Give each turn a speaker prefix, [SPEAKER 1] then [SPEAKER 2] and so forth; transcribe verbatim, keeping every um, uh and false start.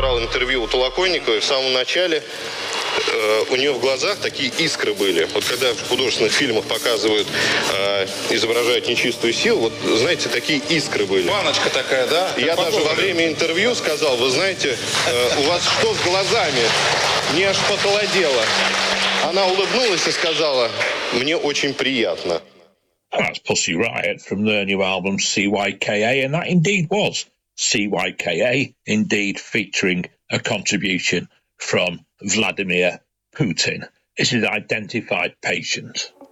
[SPEAKER 1] брал интервью у Толоконниковой в самом начале. Э, у нее в глазах такие искры были. Вот когда в художественных фильмах показывают, э, изображают нечистую силу, вот, знаете, такие искры были.
[SPEAKER 2] Баночка такая, да?
[SPEAKER 1] Я
[SPEAKER 2] как
[SPEAKER 1] даже во время интервью сказал, вы знаете, э, у вас что с глазами? Мне аж похолодело. Она улыбнулась и сказала, мне очень приятно.
[SPEAKER 3] That's Pussy Riot from their new album C Y K A, and that indeed was C Y K A, indeed featuring a contribution from Vladimir Putin. This is Identified Patient.